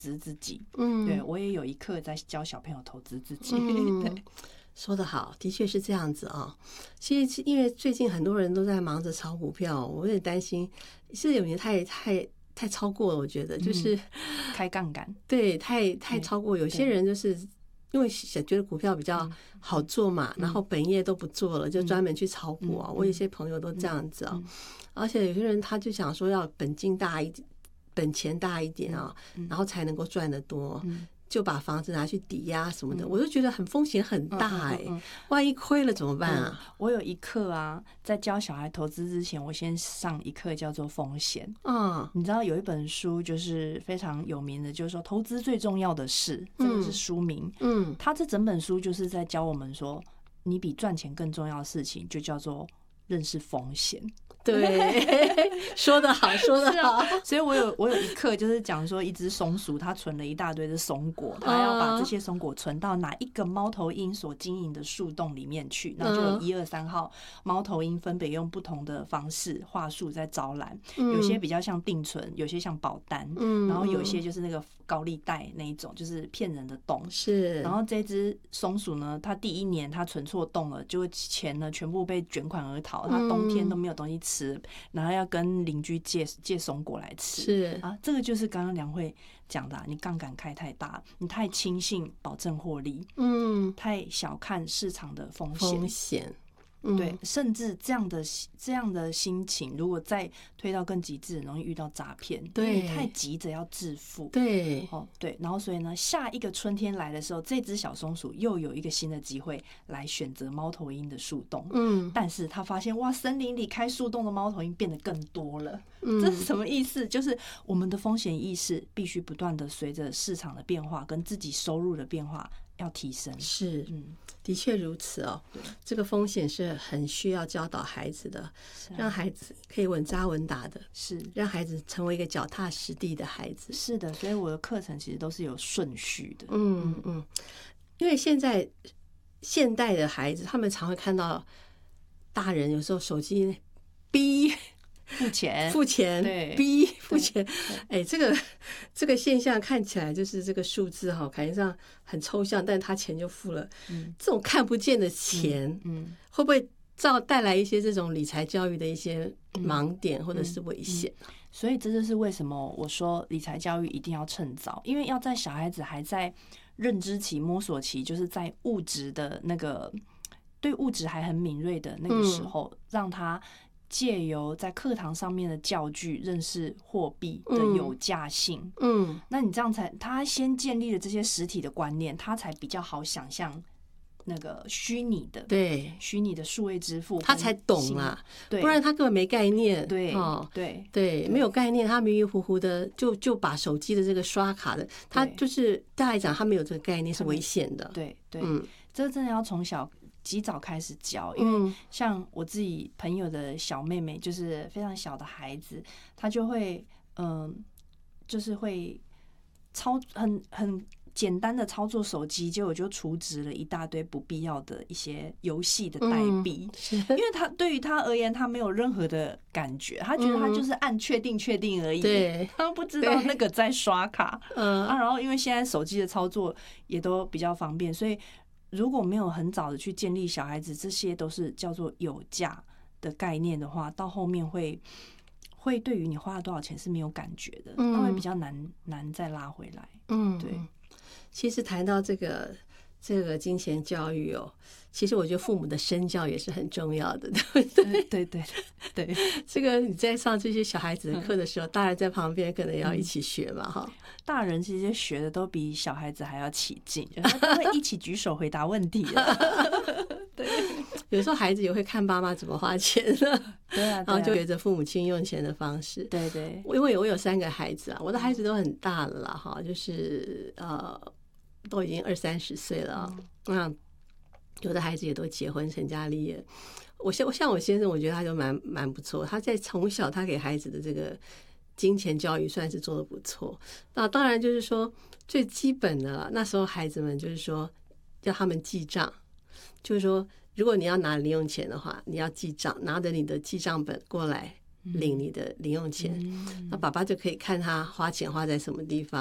资自己。对，我也有一课在教小朋友投资自己。对， 说得好，的确是这样子啊。其实因为最近很多人都在忙着炒股票，我有点担心，是有点太超过了。我觉得就是开杠杆， 对，太超过。有些人就是因为觉得股票比较好做嘛，然后本业都不做了，就专门去炒股啊。我有些朋友都这样子啊，而且有些人他就想说要本金大一点，本钱大一点啊，然后才能够赚得多。就把房子拿去抵押什么的，我就觉得很风险很大万一亏了怎么办啊？ 我有一课啊，在教小孩投资之前，我先上一课叫做风险。你知道有一本书就是非常有名的，就是说投资最重要的事，这个是书名。他这整本书就是在教我们说，你比赚钱更重要的事情就叫做认识风险。 对，说得好，说得好。 所以我有一课就是讲说，一只松鼠它存了一大堆的松果，它要把这些松果存到哪一个猫头鹰所经营的树洞里面去，然后就有1、2、3号猫头鹰分别用不同的方式话术在招揽，有些比较像定存，有些像保单，然后有些就是那个高利贷那一种，就是骗人的洞。 是。 然后这只松鼠呢，它第1年它存错洞了，就钱呢全部被卷款而逃，它冬天都没有东西吃，然后要跟邻居借松果来吃。 是啊，这个就是刚刚梁慧讲的你杠杆开太大，你太轻信保证获利，太小看市场的风险。对，甚至这样的心情，如果再推到更极致，容易遇到诈骗。对，太急着要致富。 对， 对，然后所以呢，下一个春天来的时候，这只小松鼠又有一个新的机会来选择猫头鹰的树洞。但是他发现哇，森林里开树洞的猫头鹰变得更多了。这是什么意思？就是我们的风险意识必须不断的随着市场的变化跟自己收入的变化要提升。 是，的确如此哦。这个风险是很需要教导孩子的，让孩子可以稳扎稳打的，是让孩子成为一个脚踏实地的孩子。 是的，所以我的课程其实都是有顺序的。 因为现代的孩子，他们常会看到大人有时候手机逼付钱， 逼付钱。这个现象看起来就是这个数字感觉上很抽象，但他钱就付了。这种看不见的钱，会不会带来一些这种理财教育的一些盲点或者是危险？ 所以这就是为什么我说理财教育一定要趁早，因为要在小孩子还在认知期、摸索期，就是在物质的那个对物质还很敏锐的那个时候，让他借由在课堂上面的教具认识货币的有价性。那你这样他先建立了这些实体的观念，他才比较好想象那个虚拟的数位支付， 他才懂啦。不然他根本没概念。对，没有概念，他迷迷糊糊的就把手机的这个刷卡的，他就是对他来讲，他没有这个概念是危险的。 对，这真的要从及早开始教，因为像我自己朋友的小妹妹，就是非常小的孩子，她就会就是会很简单的操作手机，结果就储值了一大堆不必要的一些游戏的代币。因为他对于他而言，他没有任何的感觉，他觉得他就是按确定而已，他不知道那个在刷卡。然后因为现在手机的操作也都比较方便，所以如果没有很早的去建立小孩子这些都是叫做有价的概念的话，到后面会对于你花了多少钱是没有感觉的，他会比较难再拉回来。对。 其实谈到这个金钱教育其实我觉得父母的身教也是很重要的，对不对？ 对， 这个你在上这些小孩子的课的时候，大人在旁边可能要一起学嘛， 大人其实学的都比小孩子还要起劲，他会一起举手回答问题对， 有时候孩子也会看爸妈怎么花钱的， 对啊， 然后就学着父母亲用钱的方式。 对， 因为我有3个孩子我的孩子都很大了啦，就是都已经20-30岁了。有的孩子也都结婚成家立业。像我先生，我觉得他就蛮不错，他在从小他给孩子的这个金钱教育算是做得不错。那当然就是说最基本的那时候孩子们就是说要他们记账，就是说如果你要拿零用钱的话，你要记账，拿着你的记账本过来领你的零用钱，那爸爸就可以看他花钱花在什么地方，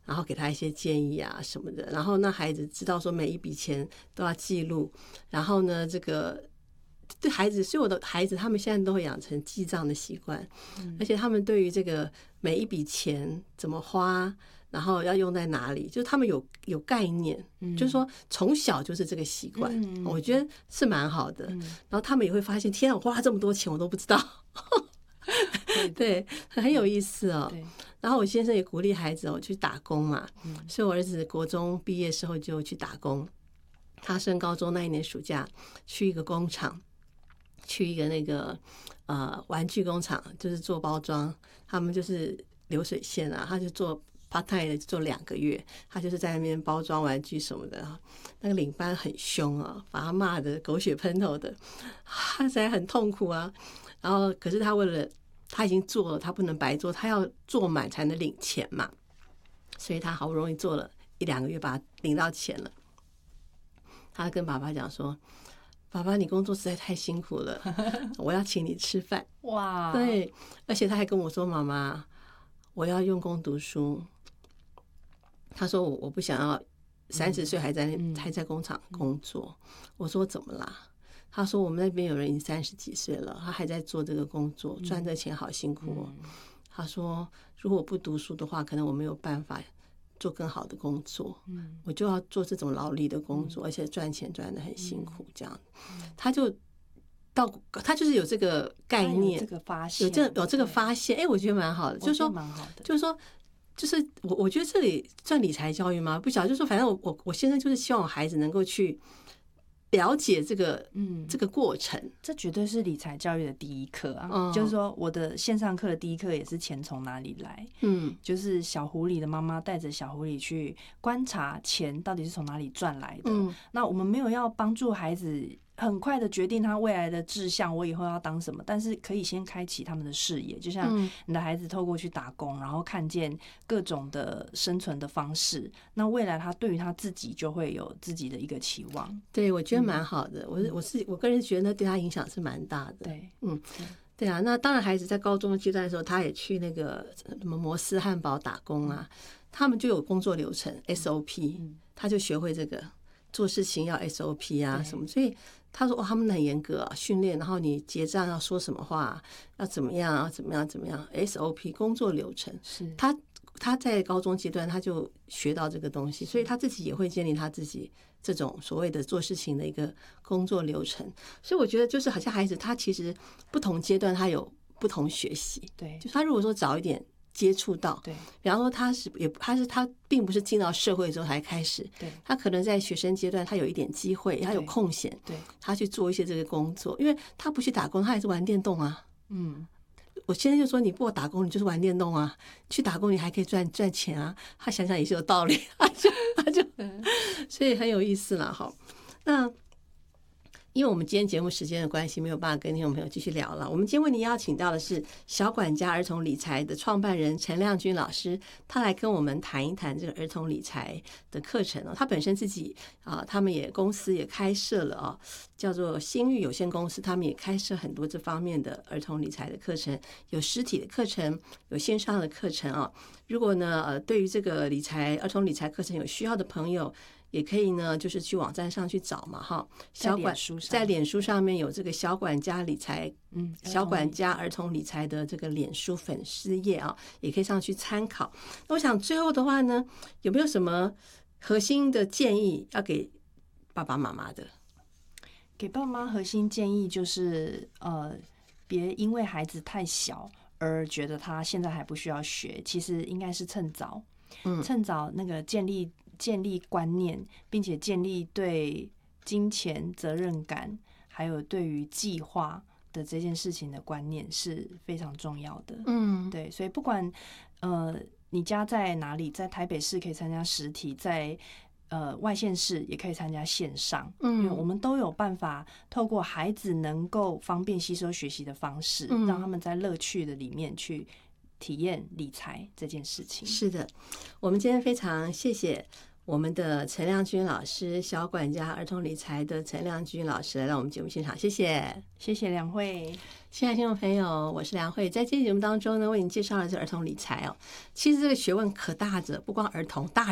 然后给他一些建议啊什么的，然后那孩子知道说每一笔钱都要记录，然后呢，这个对孩子，所有的孩子他们现在都会养成记账的习惯，而且他们对于这个每一笔钱怎么花，然后要用在哪里，就是他们有概念，就是说从小就是这个习惯，我觉得是蛮好的。然后他们也会发现，天啊，我花这么多钱我都不知道，对，很有意思哦。然后我先生也鼓励孩子去打工嘛，所以我儿子国中毕业时候就去打工。他升高中那一年暑假，去一个工厂，去一个那个玩具工厂，就是做包装，他们就是流水线啊，他就做 part time 的，做2个月，他就是在那边包装玩具什么的。那个领班很凶啊，把他骂得狗血喷头的，他实在很痛苦啊。然后可是他为了他已经做了，他不能白做，他要做满才能领钱嘛，所以他好不容易做了1-2个月，把他领到钱了。他跟爸爸讲说：“爸爸，你工作实在太辛苦了，我要请你吃饭。”哇，对，而且他还跟我说：“妈妈，我要用功读书。”他说：“我不想要30岁还在工厂工作。”我说：“怎么啦？”他说：“我们那边有人已经30几岁了，他还在做这个工作，赚这钱好辛苦哦。”他说：“如果我不读书的话，可能我没有办法做更好的工作，我就要做这种劳力的工作，而且赚钱赚得很辛苦。”这样，他就是有这个概念，有这个发现，哎，我觉得蛮好的，就是说，就是我觉得这里算理财教育吗？不晓得，就是说，反正我先生就是希望我孩子能够去了解这个过程， 这绝对是理财教育的第一课啊！就是说，我的线上课的第一课也是钱从哪里来。就是小狐狸的妈妈带着小狐狸去观察钱到底是从哪里赚来的。那我们没有要帮助孩子很快的决定他未来的志向，我以后要当什么，但是可以先开启他们的视野，就像你的孩子透过去打工，然后看见各种的生存的方式，那未来他对于他自己就会有自己的一个期望。 对，我觉得蛮好的。我个人觉得对他影响是蛮大的。 对， 对啊。那当然，孩子在高中阶段的时候，他也去那个什么摩斯汉堡打工啊，他们就有工作流程 SOP，他就学会这个做事情要 SOP 啊什么，所以他说他们很严格啊，训练，然后你结账要说什么话，要怎么样啊，怎么样 SOP 工作流程，是他在高中阶段他就学到这个东西，所以他自己也会建立他自己这种所谓的做事情的一个工作流程。所以我觉得就是好像孩子他其实不同阶段他有不同学习，对，就是他如果说早一点接触到，对，比方说他并不是进到社会之后才开始，对，他可能在学生阶段他有一点机会，他有空闲，对，他去做一些这个工作，因为他不去打工，他也是玩电动啊，我现在就说你不打工，你就是玩电动啊，去打工你还可以赚钱啊，他想想也是有道理，他就所以很有意思了哈。那因为我们今天节目时间的关系，没有办法跟听众朋友继续聊了。我们今天为您邀请到的是小管家儿童理财的创办人陈亮君老师，他来跟我们谈一谈这个儿童理财的课程哦。他本身自己他们公司也开设了叫做新域有限公司，他们也开设很多这方面的儿童理财的课程，有实体的课程，有线上的课程啊。如果呢对于这个儿童理财课程有需要的朋友，也可以呢，就是去网站上去找嘛，哈，在脸书上面有这个小管家理财，小管家儿童理财的这个脸书粉丝页啊，也可以上去参考。那我想最后的话呢，有没有什么核心的建议要给爸爸妈妈的？ 给爸妈核心建议就是别因为孩子太小而觉得他现在还不需要学，其实应该是趁早那个建立观念，并且建立对金钱责任感，还有对于计划的这件事情的观念是非常重要的。对，所以不管你家在哪里，在台北市可以参加实体，在外县市也可以参加线上，因为我们都有办法透过孩子能够方便吸收学习的方式，让他们在乐趣的里面去体验理财这件事情。 是的，我们今天非常谢谢我们的陈亮君老师，小管家儿童理财的陈亮君老师来到我们节目现场，谢谢， 谢谢梁慧。 亲爱的听众朋友，我是梁慧，在这期节目当中呢，为你介绍了这儿童理财哦。其实这个学问可大着，不光儿童，大